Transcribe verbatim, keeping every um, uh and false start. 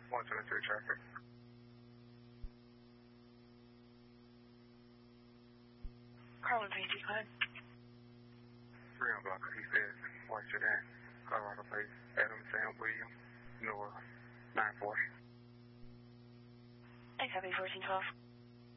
one seventy-three traffic. Carlin P G, go ahead. Three on block, he says, Washington, Colorado Place, Adam Sam William, North, nine four. Thanks, happy fourteen twelve.